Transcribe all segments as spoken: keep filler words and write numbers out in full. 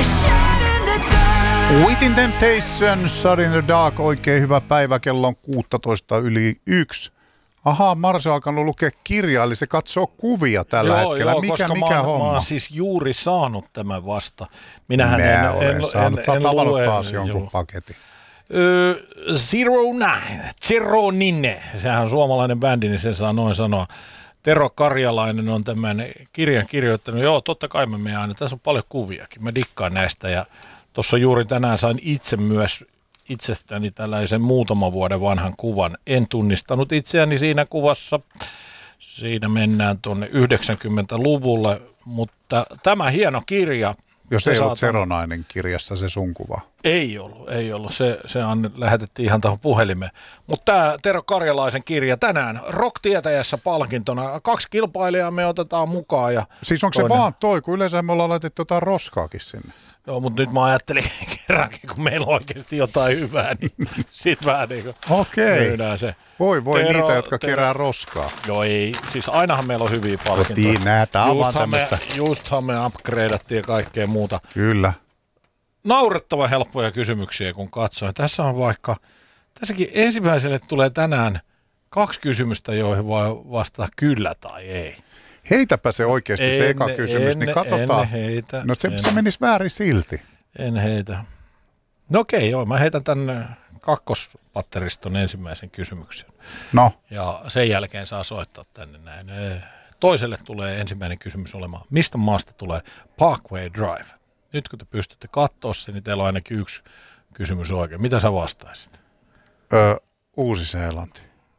Within Temptation, Shut in the Dark, oikein hyvä päivä, kello on kuusitoista yli yksi. Ahaa, Marse on alkanut lukea kirjaa, eli se katsoo kuvia tällä joo, hetkellä. Joo, mikä koska mikä mä, homma? Mä oon siis juuri saanut tämän vasta. Minähän Mä en, olen en, saanut. en, Sä oot en avannut lue, taas jonkun joo. paketin. Öö, Zero Nine, Zero Nine, sehän on suomalainen bändi, niin se saa noin sanoa. Tero Karjalainen on tämän kirjan kirjoittanut. Joo, totta kai mä menen aina. Tässä on paljon kuviakin. Mä dikkaan näistä ja tuossa juuri tänään sain itse myös itsestäni tällaisen muutaman vuoden vanhan kuvan. En tunnistanut itseäni siinä kuvassa. Siinä mennään tuonne yhdeksänkymmentäluvulle, mutta tämä hieno kirja. Jos ei ollut saatan... Zeronainen kirjassa se sun kuva. Ei ollut, ei ollut. Se, se on, lähetettiin ihan tuohon puhelimeen. Mutta tämä Tero Karjalaisen kirja tänään Rock-tietäjässä palkintona. Kaksi kilpailijaa me otetaan mukaan. Ja siis onko toinen... se vaan toi, kun yleensä me ollaan laitettu jotain roskaakin sinne? Joo, mutta nyt mä ajattelin kerrankin, kun meillä on oikeasti jotain hyvää, niin sit vähän niin kuin okei. myydään se. Voi, voi Tero, niitä, jotka Tero. kerää roskaa. Joo, ei. Siis ainahan meillä on hyviä palkintoja. Nää, tää on vaan me, tämmöstä. justhan me upgradeattiin ja kaikkea muuta. Kyllä. Naurettavan helppoja kysymyksiä, kun katsoin. Tässä on vaikka, tässäkin ensimmäiselle tulee tänään kaksi kysymystä, joihin voi vastata kyllä tai ei. Heitäpä se oikeasti en, se eka kysymys, en, niin katsotaan. En heitä. No se, en, se menisi väärin silti. En heitä. No okei, joo, mä heitän tämän kakkospatteriston ensimmäisen kysymyksen. No. Ja sen jälkeen saa soittaa tänne näin. Toiselle tulee ensimmäinen kysymys olemaan, mistä maasta tulee Parkway Drive? Nyt kun te pystytte katsoa sen, niin teillä on ainakin yksi kysymys oikein. Mitä sä vastaisit? Öö, Uusi-Seelanti.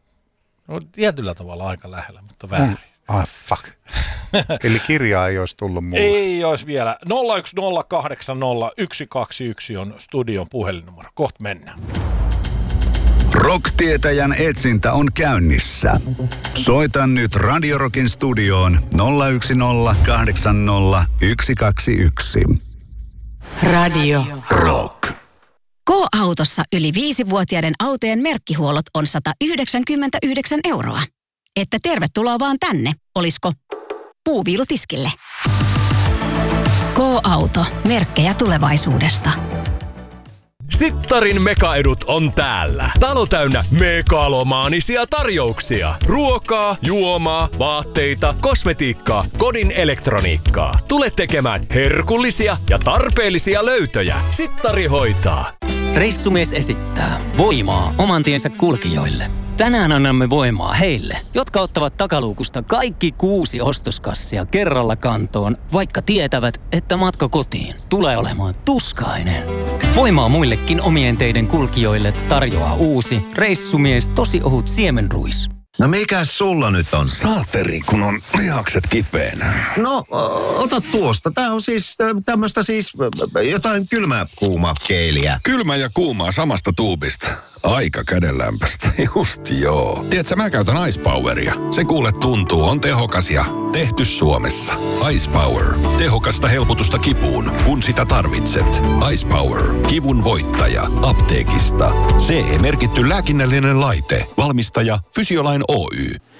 No tietyllä tavalla aika lähellä, mutta väärin. Mm. Ah, fuck. Eli kirjaa ei olisi tullut mulle. Ei olisi vielä. nolla yksi nolla kahdeksan nolla yksi kaksi yksi on studion puhelinnumero. Kohta mennään. Rock-tietäjän etsintä on käynnissä. Soita nyt Radio Rockin studioon nolla yksi nolla kahdeksan nolla yksi kaksi yksi. Radio Rock. K-autossa yli viisivuotiaiden autojen merkkihuollot on sata yhdeksänkymmentäyhdeksän euroa. Että tervetuloa vaan tänne, olisko puuviilutiskille. K-auto, merkkejä tulevaisuudesta. Sittarin mekaedut on täällä. Talo täynnä megalomaanisia tarjouksia. Ruokaa, juomaa, vaatteita, kosmetiikkaa, kodin elektroniikkaa. Tule tekemään herkullisia ja tarpeellisia löytöjä. Sittari hoitaa. Reissumies esittää voimaa oman tiensä kulkijoille. Tänään annamme voimaa heille, jotka ottavat takaluukusta kaikki kuusi ostoskassia kerralla kantoon, vaikka tietävät, että matka kotiin tulee olemaan tuskainen. Voimaa muillekin omien teiden kulkijoille tarjoaa uusi Reissumies tosi ohut siemenruis. No mikäs sulla nyt on? Saateri, kun on lihakset kipeänä. No, ota tuosta. Tää on siis tämmöstä siis jotain kylmää kuumaa keiliä. Kylmä ja kuumaa samasta tuubista. Aika kädenlämpöistä. Just joo. Tiedätkö, mä käytän Ice Poweria. Se kuule tuntuu, on tehokas ja tehty Suomessa. Ice Power. Tehokasta helpotusta kipuun, kun sitä tarvitset. Ice Power. Kivun voittaja. Apteekista. C E-merkitty lääkinnällinen laite. Valmistaja Fysiolain Oy.